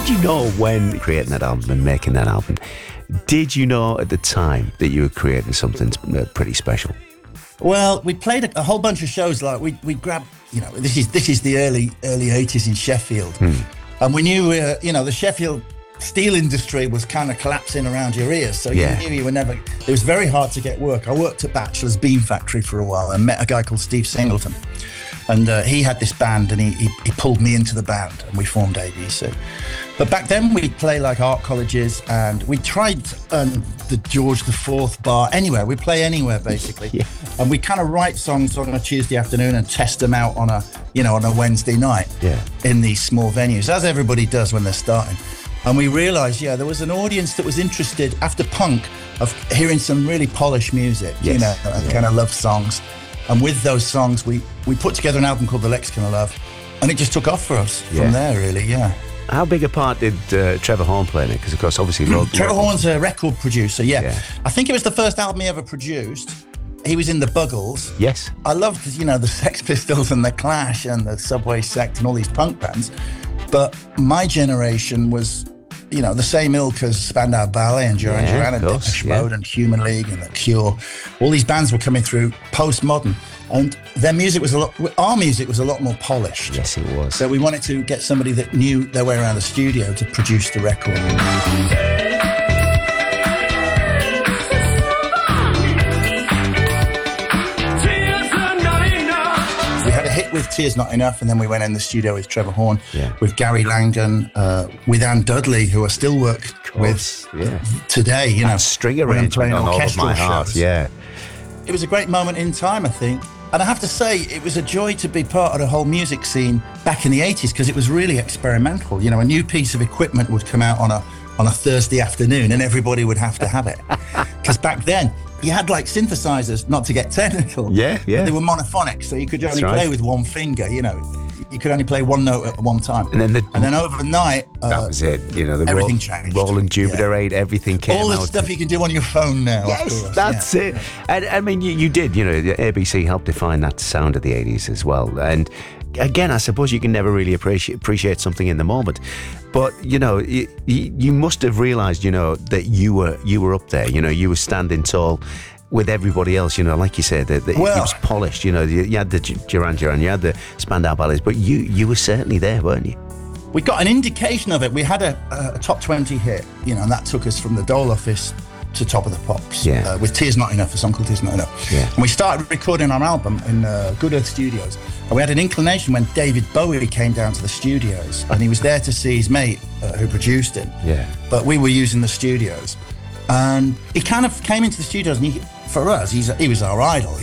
Did you know when creating that album and making that album, did you know at the time that you were creating something pretty special? Well, we played a whole bunch of shows. Like we grabbed, this is the early 80s in Sheffield, and we knew, the Sheffield steel industry was kind of collapsing around your ears. So you knew you were never. It was very hard to get work. I worked at Batchelor's Beam Factory for a while and met a guy called Steve Singleton, and he had this band, and he pulled me into the band, and we formed ABC. But back then we'd play like art colleges, and we tried the George IV bar, anywhere. We play anywhere basically, and we kind of write songs on a Tuesday afternoon and test them out on a Wednesday night in these small venues, as everybody does when they're starting. And we realised, there was an audience that was interested after punk of hearing some really polished music, and kind of love songs. And with those songs, we put together an album called The Lexicon of Love, and it just took off for us from there, really. How big a part did Trevor Horn play in it? Because, of course, obviously... Trevor Horn's a record producer, I think it was the first album he ever produced. He was in the Buggles. Yes. I loved, the Sex Pistols and the Clash and the Subway Sect and all these punk bands. But my generation was, the same ilk as Spandau Ballet and Duran Duran and Depeche Mode and Human League and The Cure. All these bands were coming through postmodern, and our music was a lot more polished. Yes, it was. So we wanted to get somebody that knew their way around the studio to produce the record. Hit with Tears Not Enough, and then we went in the studio with Trevor Horn, with Gary Langdon, with Anne Dudley, who I still work with today. That string arrangement on All of My Heart, It was a great moment in time, I think. And I have to say, it was a joy to be part of the whole music scene back in the 80s, because it was really experimental. A new piece of equipment would come out on a Thursday afternoon, and everybody would have to have it. Because back then, you had like synthesizers, not to get technical. They were monophonic, so you could only play with one finger, You could only play one note at one time. And then overnight... that was it, everything changed. Roland Jupiter 8, everything came out. All the stuff you can do on your phone now. Yes, that's it. And I mean, you did, ABC helped define that sound of the 80s as well. And again, I suppose you can never really appreciate something in the moment. But, you must have realised, that you were up there, you were standing tall with everybody else, like you said, that it was polished, you had the Duran Duran, you had the Spandau Ballets, but you were certainly there, weren't you? We got an indication of it. We had a top 20 hit, and that took us from the Dole Office to Top of the Pops, with Tears Not Enough, a song called Tears Not Enough. And we started recording our album in Good Earth Studios. And we had an inclination when David Bowie came down to the studios, and he was there to see his mate who produced it. But we were using the studios. And he kind of came into the studios, and for us, he was our idol.